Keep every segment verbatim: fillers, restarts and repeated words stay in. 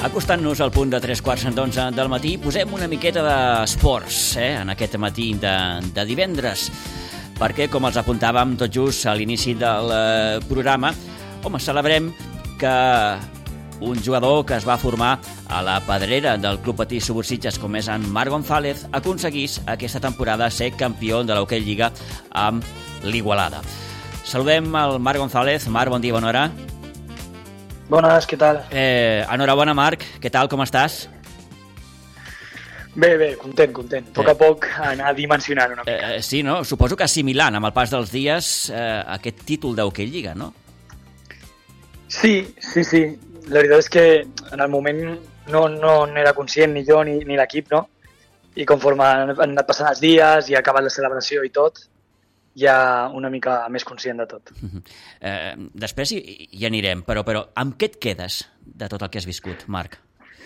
Acostant-nos al punt de tres quarts d'onze del matí, posem una miqueta d'esports eh, en aquest matí de, de divendres, perquè, com els apuntàvem tot just a l'inici del eh, programa, home, celebrem que un jugador que es va formar a la pedrera del Club Patí Subursitges, com és en Marc González, aconseguís aquesta temporada ser campió de l'Hockey Lliga amb l'Igualada. Saludem el Marc González. Marc, bon dia, bona hora. Bones, què tal? Eh, enhorabona, Marc. Què tal, com estàs? Bé, bé, content, content. A poc a poc anar dimensionant una mica. Eh, sí, no? Suposo que assimilant amb el pas dels dies eh, aquest títol d'Hockey Lliga, no? Sí, sí, sí. La veritat és que en el moment no, no n'era conscient ni jo ni, ni l'equip, no? I conforme han anat passant els dies i ha acabat la celebració i tot, ja una mica més conscient de tot. Eh, després hi, hi anirem, però, però amb què et quedes de tot el que has viscut, Marc?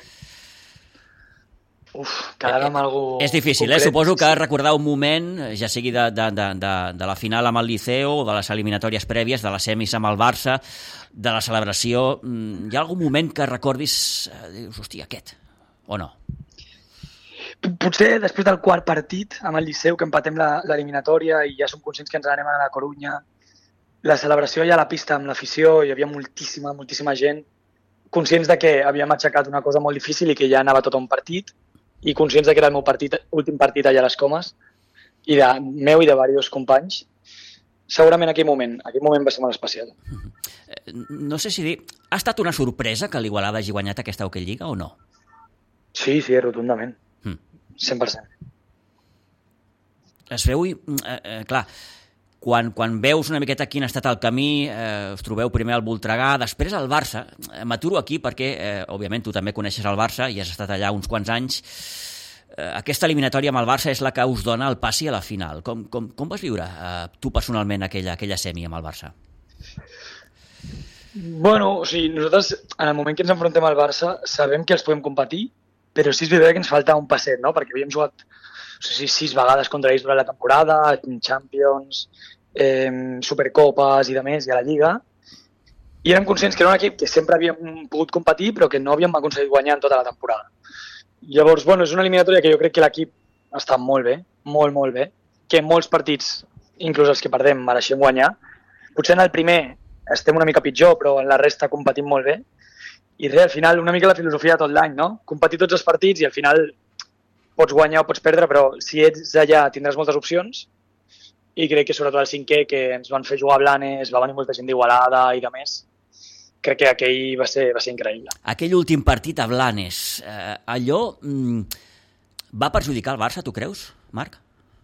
Uf, quedar amb algú És difícil, concret. eh? Suposo que recordar un moment, ja sigui de, de, de, de, de la final amb el Liceo o de les eliminatòries prèvies, de les semis amb el Barça, de la celebració, hi ha algun moment que recordis, eh, dius, hòstia, aquest, o no? Potser després del quart partit amb el Liceu, que empatem l'eliminatòria i ja som conscients que ens anem a la Corunya, la celebració ja a la pista amb l'afició, hi havia moltíssima, moltíssima gent, conscients de que havíem aixecat una cosa molt difícil i que ja anava tot a un partit, i conscients de que era el meu partit, últim partit allà a les Comes, i de meu i de diversos companys, segurament aquell moment, aquell moment va ser molt especial. No sé si dir, ha estat una sorpresa que l'Igualada hagi guanyat aquesta Hockey Lliga o no? Sí, sí, rotundament. cent per cent. Es veu, eh, eh, clar, quan, quan veus una miqueta quin ha estat el camí, eh, us trobeu primer al Voltregà, després al Barça. Eh, M'aturo aquí perquè, eh, òbviament, tu també coneixes el Barça i has estat allà uns quants anys. Eh, aquesta eliminatòria amb el Barça és la que us dona el passi a la final. Com, com, com vas viure eh, tu personalment aquella, aquella semi amb el Barça? Bueno, o sigui, nosaltres, en el moment que ens enfrontem al Barça, sabem que els podem competir, però sí és veritat que ens falta un passet, no? Perquè havíem jugat no sé si sis vegades contra ells durant la temporada, Champions, eh, Supercopes i de més, i a la Lliga, i érem conscients que era un equip que sempre havíem pogut competir, però que no havíem aconseguit guanyar en tota la temporada. Llavors, bueno, és una eliminatòria que jo crec que l'equip està molt bé, molt, molt bé, que en molts partits, inclús els que perdem, mereixem guanyar. Potser en el primer estem una mica pitjor, però en la resta competim molt bé. I res, al final, una mica la filosofia de tot l'any, no? Competir tots els partits i al final pots guanyar o pots perdre, però si ets allà tindràs moltes opcions. I crec que sobretot el cinquè, que ens van fer jugar a Blanes, va venir molta gent d'Igualada i de més, crec que aquell va ser, va ser increïble. Aquell últim partit a Blanes, eh, allò mm, va perjudicar el Barça, tu creus, Marc?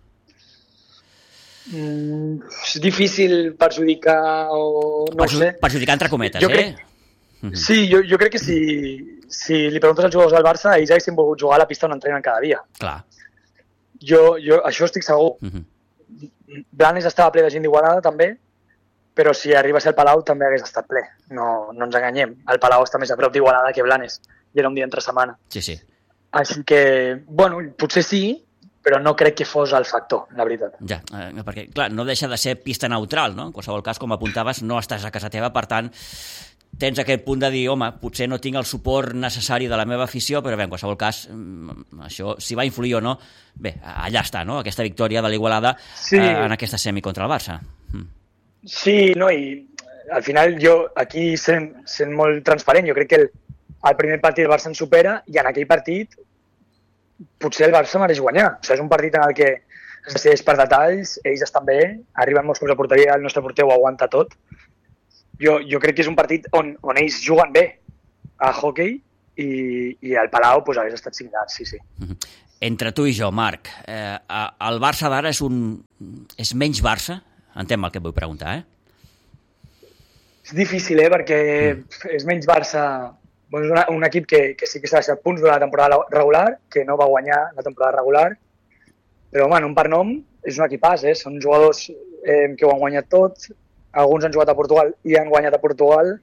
Mm, és difícil perjudicar o no Perju ho sé. Perjudicar entre cometes, jo crec, eh? Sí, jo, jo crec que si, si li preguntes als jugadors del Barça, ells haguessin volgut jugar a la pista on entrenen cada dia. Clar. Jo, jo això estic segur. Uh -huh. Blanes estava ple de gent d'Igualada, també, però si arriba a ser el Palau també hagués estat ple. No, no ens enganyem. El Palau està més a prop d'Igualada que Blanes. I era un dia entre setmana. Sí, sí. Així que, bueno, potser sí, però no crec que fos el factor, la veritat. Ja, eh, perquè, clar, no deixa de ser pista neutral, no? En qualsevol cas, com apuntaves, no estàs a casa teva, per tant, tens aquest punt de dir, home, potser no tinc el suport necessari de la meva afició, però bé, en qualsevol cas, això, si va influir o no, bé, allà està, no?, aquesta victòria de l'Igualada sí. eh, en aquesta semi contra el Barça. Mm. Sí, no, i al final jo, aquí sent, sent molt transparent, jo crec que el, el primer partit el Barça ens supera i en aquell partit potser el Barça mereix guanyar. O sigui, és un partit en el que es decideix per detalls, ells estan bé, arriben molts cops a porteria, el nostre porter ho aguanta tot. Jo, jo crec que és un partit on, on ells juguen bé a hockey i, i al Palau pues, hagués estat similar, sí, sí. Entre tu i jo, Marc, eh, el Barça d'ara és un és menys Barça? Entenc el que et vull preguntar, eh? És difícil, eh? Perquè mm. és menys Barça. Bueno, és una, un equip que, que sí que s'ha deixat punts durant la temporada regular, que no va guanyar la temporada regular, però, home, nom per nom, és un equipàs, eh? Són jugadors eh, que ho han guanyat tot. Alguns han jugat a Portugal i han guanyat a Portugal.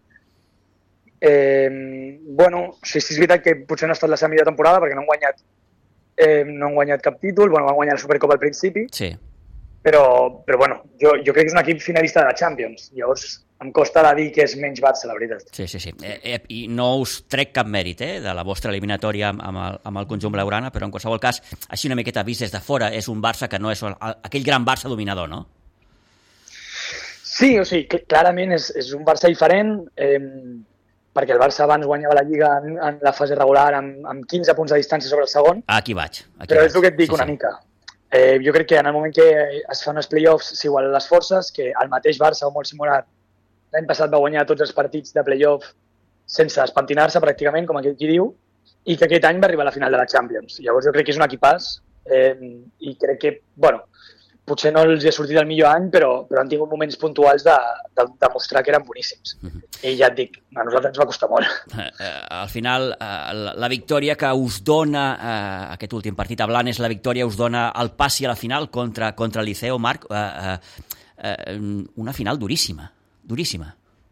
Eh, bueno, sí, sí és veritat que potser no ha estat la seva millor temporada perquè no han guanyat, eh, no han guanyat cap títol. Bueno, van guanyar la Supercopa al principi. Sí. però, però bueno, jo, jo crec que és un equip finalista de la Champions, llavors em costa de dir que és menys Barça, la veritat. Sí, sí, sí. Eh, eh, I no us trec cap mèrit eh, de la vostra eliminatòria amb, amb, el, amb el conjunt blaugrana, però en qualsevol cas, així una miqueta vist des de fora, és un Barça que no és el, aquell gran Barça dominador, no? Sí, o sigui, clarament és, és un Barça diferent, eh, perquè el Barça abans guanyava la Lliga en, en la fase regular amb, amb quinze punts de distància sobre el segon. Aquí vaig. Aquí però vaig. és el que et dic sí, una sí. mica. Eh, jo crec que en el moment que es fan els play-offs s'igualen les forces, que el mateix Barça o molt similar l'any passat va guanyar tots els partits de play-off sense espentinar-se pràcticament, com aquell qui diu, i que aquest any va arribar a la final de la Champions. Llavors jo crec que és un equipàs eh, i crec que, bueno, potser no els hi ha sortit el millor any, però, però han tingut moments puntuals de, de, de mostrar que eren boníssims. Uh-huh. I ja et dic, a nosaltres ens va costar molt. Uh, uh, al final, uh, la, la victòria que us dona uh, aquest últim partit a Blanes, la victòria us dona el passi a la final contra, contra el Liceo, Marc, uh, uh, uh, una final duríssima, duríssima.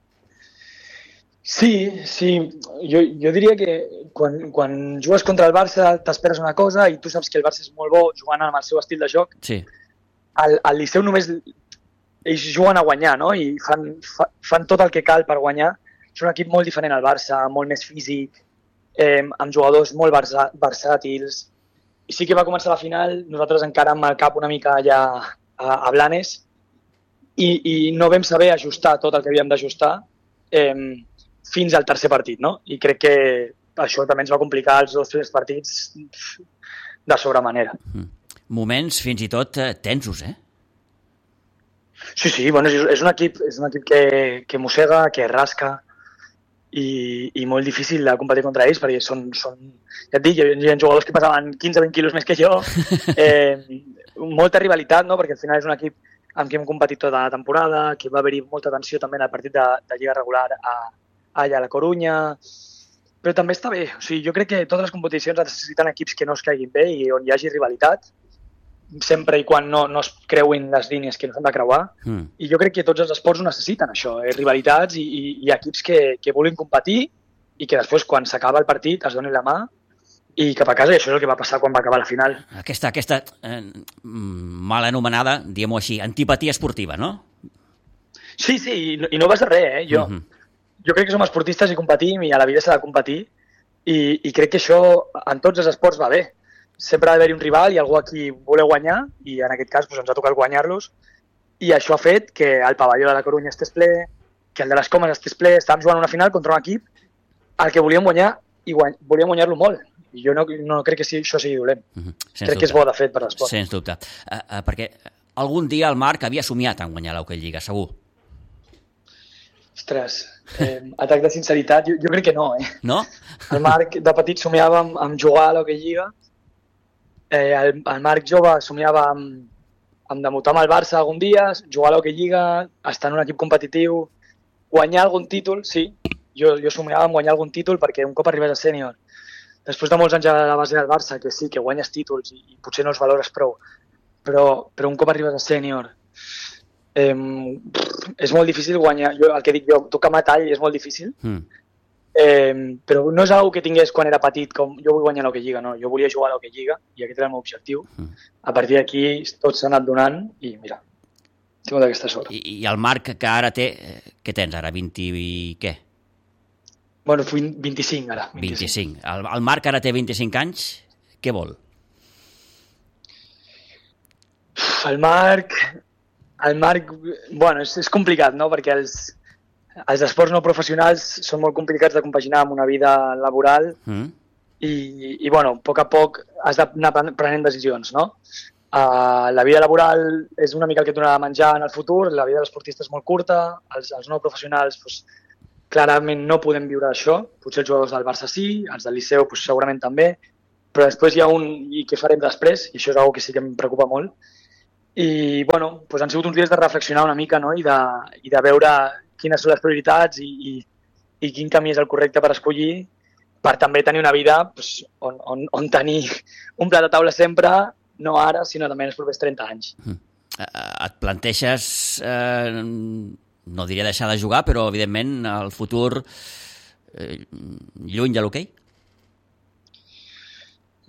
Sí, sí. Jo, jo diria que quan, quan jugues contra el Barça t'esperes una cosa i tu saps que el Barça és molt bo jugant amb el seu estil de joc. Sí. Al, al Liceu només ells juguen a guanyar, no? I fan, fa, fan tot el que cal per guanyar. És un equip molt diferent al Barça, molt més físic, eh, amb jugadors molt versa, versàtils. I sí que va començar la final, nosaltres encara amb el cap una mica allà a, a Blanes, i, i no vam saber ajustar tot el que havíem d'ajustar eh, fins al tercer partit, no? I crec que això també ens va complicar els dos primers partits de sobremanera. Mm. Moments fins i tot eh, tensos, eh? Sí, sí, bueno, és, és un equip, és un equip que, que mossega, que rasca i, i molt difícil de competir contra ells perquè són, són ja et dic, hi ha jugadors que passaven quinze o vint quilos més que jo, eh, molta rivalitat, no? Perquè al final és un equip amb qui hem competit tota la temporada, que va haver-hi molta tensió també en el partit de, de Lliga regular a, allà a la Corunya, però també està bé. O sigui, jo crec que totes les competicions necessiten equips que no es caiguin bé i on hi hagi rivalitat, sempre i quan no, no es creuin les línies que no s'han de creuar. Mm. I jo crec que tots els esports ho necessiten, això, eh? Rivalitats i, i, i equips que, que vulguin competir i que després, quan s'acaba el partit, es doni la mà i cap a casa, i això és el que va passar quan va acabar la final. Aquesta, aquesta eh, mal anomenada, diguem-ho així, antipatia esportiva, no? Sí, sí, i no, i no vas de res, eh? Jo, mm-hmm. jo crec que som esportistes i competim, i a la vida s'ha de competir, i, i crec que això en tots els esports va bé. Sempre ha d'haver-hi un rival i algú a qui voleu guanyar, i en aquest cas doncs, ens ha tocat guanyar-los, i això ha fet que el pavelló de la Corunya estés ple, que el de les Comes estés ple. Estàvem jugant una final contra un equip al que volíem guanyar i guany... volíem guanyar-lo molt. I jo no, no crec que sí, això sigui dolent. Mm-hmm. Crec dubte. Que és bo de fet per l'esport. Sens dubte. Uh, uh, perquè algun dia el Marc havia somiat en guanyar l'Hockey Lliga, segur. Ostres, eh, atac de sinceritat, jo, jo crec que no, eh? No? El Marc de petit somiava amb, amb jugar a l'Hockey Lliga. Eh, el, el Marc jove somiava amb, amb debutar amb el Barça algun dia, jugar a l'Hockey Lliga, estar en un equip competitiu, guanyar algun títol, sí. Jo, jo somiava amb guanyar algun títol perquè un cop arribes a sènior, després de molts anys a la base del Barça, que sí, que guanyes títols i, i potser no els valores prou, però, però un cop arribes a sènior eh, és molt difícil guanyar. Jo, el que dic jo, tocar metall és molt difícil. Mm. Eh, però no és una que tingués quan era petit, com jo vull guanyar l'Hockey Lliga, no, jo volia jugar a l'Hockey Lliga i aquest era el meu objectiu. Mm. A partir d'aquí tot s'ha anat donant i mira, he tingut aquesta sort. I, i el Marc que ara té, què tens ara, vint i què? Bueno, vint-i-cinc ara. vint-i-cinc. vint-i-cinc. El, el Marc ara té vint-i-cinc anys, què vol? El Marc, el Marc, bueno, és, és complicat, no?, perquè els Els esports no professionals són molt complicats de compaginar amb una vida laboral mm. i, i, bueno, a poc a poc has d'anar prenent decisions, no? Uh, la vida laboral és una mica el que et donarà de menjar en el futur, la vida de l'esportista és molt curta, els, els no professionals doncs, clarament no podem viure d'això, potser els jugadors del Barça sí, els del Liceu doncs, segurament també, però després hi ha un i què farem després, i això és una cosa que sí que em preocupa molt. I, bueno, doncs han sigut uns dies de reflexionar una mica, no?, i de, i de veure quines són les prioritats i, i, i quin camí és el correcte per escollir per també tenir una vida doncs, on, on, on tenir un plat de taula sempre, no ara, sinó també en els propers trenta anys. Mm. Et planteges, eh, no diria deixar de jugar, però evidentment el futur eh, lluny de l'hoquei?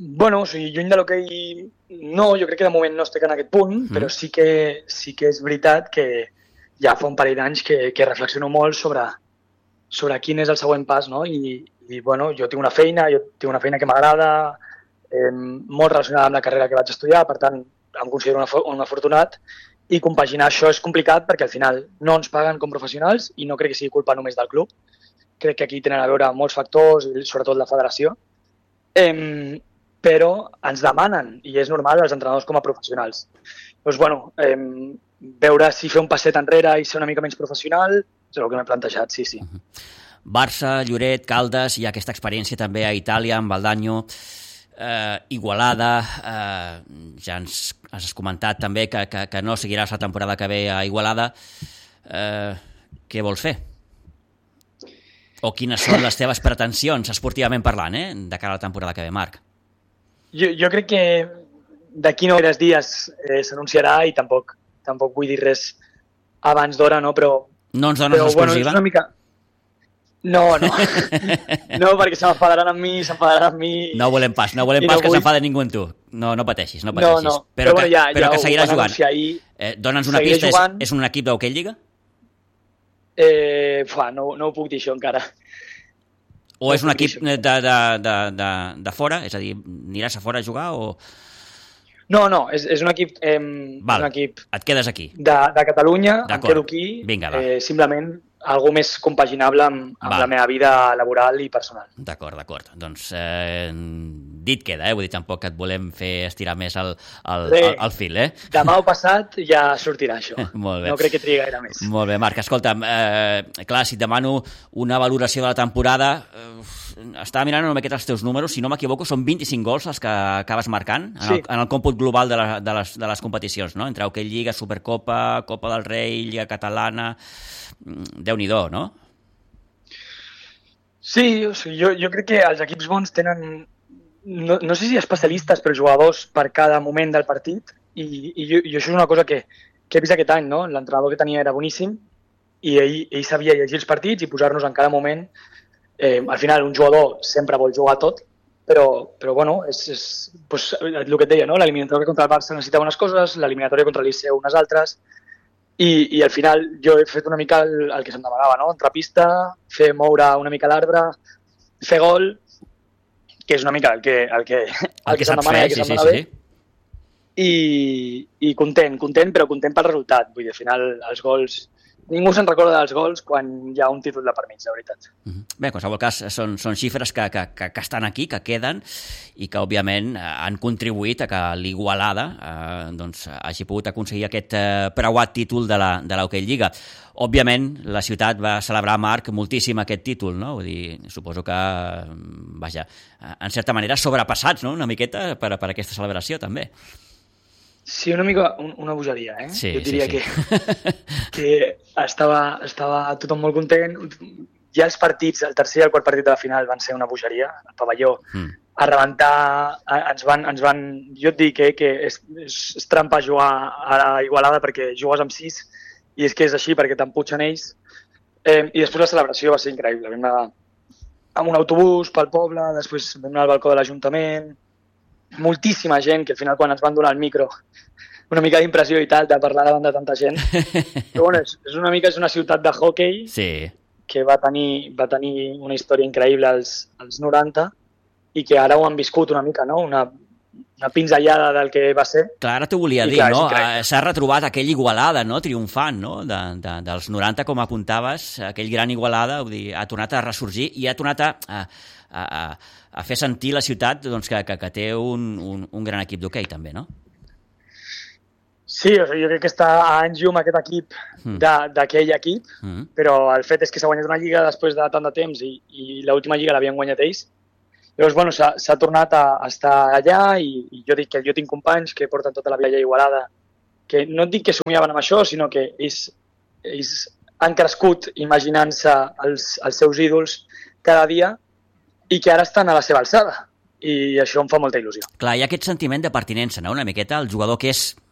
Bueno, o sigui, lluny de l'hoquei no, jo crec que de moment no estic en aquest punt, mm. però sí que, sí que és veritat que ja fa un parell d'anys que, que reflexiono molt sobre, sobre quin és el següent pas, no? I, i bueno, jo tinc una feina, jo tinc una feina que m'agrada, eh, molt relacionada amb la carrera que vaig estudiar, per tant, em considero un, un afortunat, i compaginar això és complicat perquè al final no ens paguen com professionals i no crec que sigui culpa només del club. Crec que aquí tenen a veure molts factors, i sobretot la federació, eh, però ens demanen, i és normal, els entrenadors com a professionals. Doncs, bueno, eh, veure si fer un passet enrere i ser una mica menys professional és el que m'he plantejat, sí, sí. Uh-huh. Barça, Lloret, Caldes, hi ha aquesta experiència també a Itàlia, amb Baldanyo, eh, Igualada, eh, ja ens has comentat també que, que, que no seguiràs la temporada que ve a Igualada. Eh, què vols fer? O quines són les teves pretensions, esportivament parlant, eh, de cara a la temporada que ve, Marc? Jo, jo crec que d'aquí no gaires dies eh, s'anunciarà i tampoc, tampoc vull dir res abans d'hora, no? Però, no ens dones però, l'exclusiva? Bueno, és una mica... No, no. No, perquè s'enfadaran amb mi, s'enfadaran amb mi... No volem pas, no volem pas no que vull... s'enfade ningú amb tu. No, no pateixis, no pateixis. No, no. Però, però, que, bueno, ja, però ja que seguiràs jugant. Ahir, eh, Dóna'ns una pista, jugant... és, és un equip d'hoquei Lliga? Eh, fa, no, no ho puc dir això encara. O no és un equip de, de, de, de, de fora? És a dir, aniràs a fora a jugar o... No, no, és, és un equip... Eh, Val, un equip et quedes aquí. De, de Catalunya, em quedo aquí. Vinga, va. Eh, simplement algo més compaginable amb, amb la meva vida laboral i personal. D'acord, d'acord. Doncs eh, dit queda, eh? Vull dir, tampoc et volem fer estirar més el, el, el, el fil, eh? Demà o passat ja sortirà això. Molt bé. No crec que trigui gaire més. Molt bé, Marc. Escolta'm, eh, clar, si et demano una valoració de la temporada, eh, estava mirant una miqueta els teus números, si no m'equivoco, són vint-i-cinc gols els que acabes marcant en, sí. el, en el còmput global de, la, de, les, de les competicions, no? Entre hoquei Lliga, Supercopa, Copa del Rei, Lliga Catalana... Déu-n'hi-do, no? Sí, o sigui, jo, jo crec que els equips bons tenen, no, no sé si especialistes, però jugadors per cada moment del partit, i, i, jo, i això és una cosa que, que he vist aquest any, no? L'entrenador que tenia era boníssim, i ell, ell sabia llegir els partits i posar-nos en cada moment. Eh, al final, un jugador sempre vol jugar tot, però, però bueno, és, és pues, el que et deia, no? L'eliminatòria contra el Barça necessitava unes coses, l'eliminatòria contra el Liceu unes altres, I, i al final jo he fet una mica el, el que se'm demanava, no? Entrar a pista, fer moure una mica l'arbre, fer gol, que és una mica el que, el que, el el que, que se'm demana, el que sí, se'm sí, demana sí, bé. I, I content, content, però content pel resultat. Vull dir, al final els gols... Ningú se'n recorda dels gols quan hi ha un títol de per mig, la veritat. Bé, en qualsevol cas, són, són xifres que, que, que, que estan aquí, que queden, i que, òbviament, han contribuït a que l'Igualada eh, doncs, hagi pogut aconseguir aquest eh, preuat títol de la, de l'Hockey Lliga. Òbviament, la ciutat va celebrar, Marc, moltíssim aquest títol, no? Vull dir, suposo que, vaja, en certa manera sobrepassats, no?, una miqueta per, per aquesta celebració, també. Sí, una mica una bogeria, eh? Sí, jo diria sí, sí. que, que estava, estava tothom molt content. Ja els partits, el tercer i el quart partit de la final van ser una bogeria. El pavelló mm. a rebentar, a, ens, van, ens van... Jo et dic eh, que és, és, és trampa jugar a la Igualada perquè jugues amb sis i és que és així perquè t'empuixen ells. Eh, I després la celebració va ser increïble. Vam anar amb un autobús pel poble, després vam anar al balcó de l'Ajuntament, moltíssima gent, que al final quan ens van donar el micro una mica d'impressió i tal de parlar davant de tanta gent. Però bueno, és, és una mica és una ciutat de hockey sí. que va tenir, va tenir una història increïble als, als noranta i que ara ho han viscut una mica, no? Una, una pinzellada del que va ser. Clar, ara t'ho volia I dir, clar, no? S'ha retrobat aquell Igualada, no? Triomfant, no? De, de, dels noranta, com apuntaves, aquell gran Igualada, vull dir, ha tornat a ressorgir i ha tornat a, a, a, a fer sentir la ciutat doncs, que, que, que té un, un, un gran equip d'hoquei també, no? Sí, o sigui, jo crec que està a anys llum aquest equip mm. d'aquell equip, mm. però el fet és que s'ha guanyat una lliga després de tant de temps i, i l'última lliga l'havien guanyat ells. Llavors, bueno, s'ha tornat a, a estar allà i, i jo dic que jo tinc companys que porten tota la vida allà a Igualada, que no et dic que somiaven amb això, sinó que ells, ells han crescut imaginant-se els, els seus ídols cada dia i que ara estan a la seva alçada. I això em fa molta il·lusió. Clar, hi ha aquest sentiment de pertinença, no? Una miqueta el jugador que és